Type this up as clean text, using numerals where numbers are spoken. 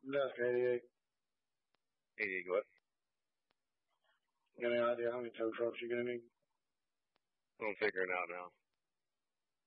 Nebraska 88. 88 what? Got any idea how many tow trucks you're going to need? I'm figuring out now.